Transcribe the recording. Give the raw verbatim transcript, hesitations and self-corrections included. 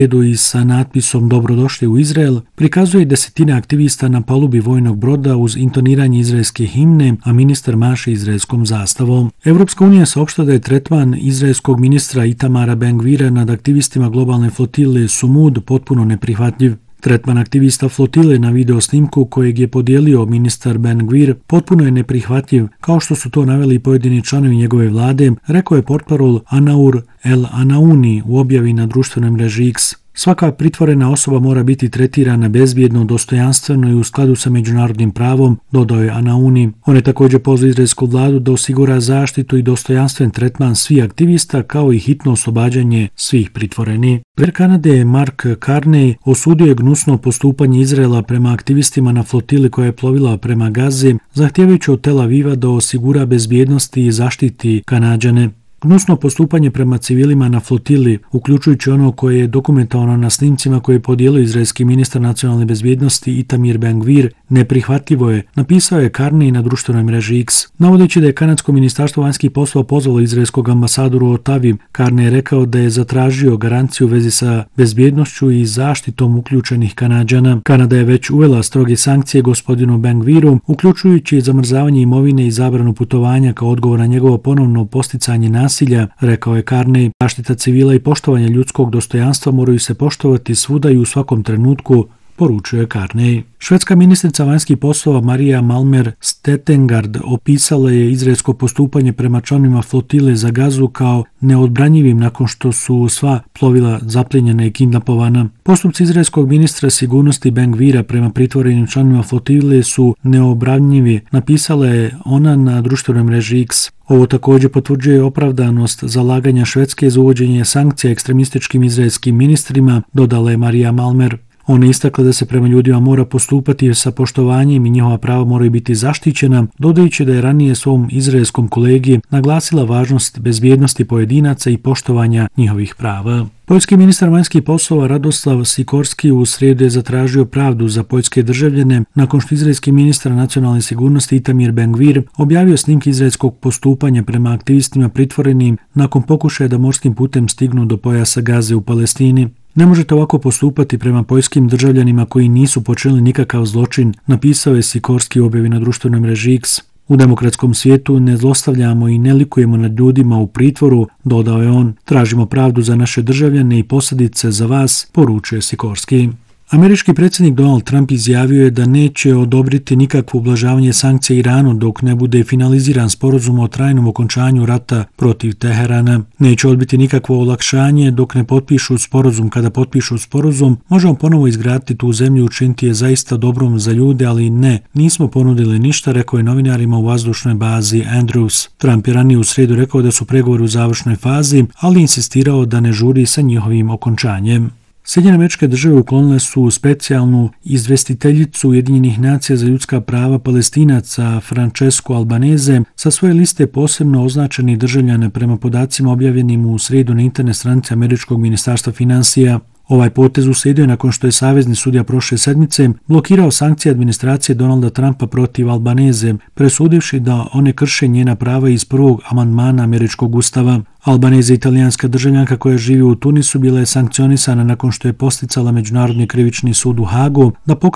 redu i sa natpisom Dobrodošli u Izrael prikazuje desetine aktivista na palubi vojnog broda uz intoniranje izraelske himne, a ministar maše izraelskom zastavom. Evropska unija saopšta da je tretman izraelskog ministra Itamara Ben-Gvira nad aktivistima globalne flotile Sumud potpuno neprihvatljiv. Tretman aktivista flotile na video snimku kojeg je podijelio ministar Ben-Gvir potpuno je neprihvatljiv, kao što su to naveli pojedini članovi njegove vlade, rekao je portparol Anaur El Anauni u objavi na društvenoj mreži X. Svaka pritvorena osoba mora biti tretirana bezbjedno, dostojanstveno i u skladu sa međunarodnim pravom, dodao je Anauni. On je također pozvao izraelsku vladu da osigura zaštitu i dostojanstven tretman svih aktivista kao i hitno oslobađanje svih pritvorenih. Premijer Kanade Mark Carney osudio je gnusno postupanje Izraela prema aktivistima na flotili koja je plovila prema Gazi, zahtijevajući od Tel Aviva da osigura bezbjednost i zaštiti Kanađane. Gnusno postupanje prema civilima na flotili, uključujući ono koje je dokumentovano na snimcima koje je podijelio izraelski ministar nacionalne bezbjednosti Itamar Ben-Gvir, neprihvatljivo je, napisao je Carney na društvenoj mreži X. Navodeći da je kanadsko ministarstvo vanjskih poslova pozvalo izraelskog ambasadoru u Otavi, Carney je rekao da je zatražio garanciju u vezi sa bezbjednošću i zaštitom uključenih Kanađana. Kanada je već uvela stroge sankcije gospodinu Ben-Gviru, uključujući zamrzavanje imovine i zabranu putovanja kao odgovor na njegovo ponovno posticanje nasilja, rekao je Carney. Zaštita civila i poštovanje ljudskog dostojanstva moraju se poštovati svuda i u svakom trenutku, poručio je Carney. Švedska ministrica vanjskih poslova Maria Malmer Stetengard opisala je izraelsko postupanje prema članovima flotile za Gazu kao neodbranjivim nakon što su sva plovila zapljenjena i kidnapovana. Postupci izraelskog ministra sigurnosti Ben-Gvira prema pritvorenim članovima flotile su neobranjivi, napisala je ona na društvenoj mreži X. Ovo također potvrđuje opravdanost zalaganja Švedske za uvođenje sankcija ekstremističkim izraelskim ministrima, dodala je Maria Malmer. Ona je istakla da se prema ljudima mora postupati sa poštovanjem i njihova prava moraju biti zaštićena, dodajući da je ranije svom izraelskom kolegi naglasila važnost bezbjednosti pojedinaca i poštovanja njihovih prava. Poljski ministar vanjskih poslova Radoslav Sikorski u srijedu je zatražio pravdu za poljske državljane nakon što izraelski ministar nacionalne sigurnosti Itamar Ben-Gvir objavio snimke izraelskog postupanja prema aktivistima pritvorenim nakon pokušaja da morskim putem stignu do pojasa Gaze u Palestini. Ne možete ovako postupati prema poljskim državljanima koji nisu počinili nikakav zločin, napisao je Sikorski u objavi na društvenoj mreži X. U demokratskom svijetu ne zlostavljamo i ne likujemo nad ljudima u pritvoru, dodao je on. Tražimo pravdu za naše državljane i posljedice za vas, poručuje Sikorski. Američki predsjednik Donald Trump izjavio je da neće odobriti nikakvo ublažavanje sankcija Iranu dok ne bude finaliziran sporazum o trajnom okončanju rata protiv Teherana. Neće odbiti nikakvo olakšanje dok ne potpišu sporazum. Kada potpišu sporazum, možemo ponovo izgraditi tu zemlju, učiniti je zaista dobrom za ljude, ali ne, nismo ponudili ništa, rekao je novinarima u vazdušnoj bazi Andrews. Trump je ranije u srijedu rekao da su pregovori u završnoj fazi, ali insistirao da ne žuri sa njihovim okončanjem. Sjedinjene Američke Države uklonile su specijalnu izvjestiteljicu Ujedinjenih nacija za ljudska prava Palestinaca Francesco Albanese sa svoje liste posebno označenih državljana prema podacima objavljenim u srijedu na internet stranici Američkog ministarstva financija. Ovaj potez uslijedio nakon što je savezni sudija prošle sedmice blokirao sankcije administracije Donalda Trumpa protiv Albanese, presudivši da one krše njena prava iz prvog amandmana američkog ustava. Albanese, italijanska državljanka koja živi u Tunisu, bila je sankcionisana nakon što je posticala Međunarodni krivični sud u Hagu da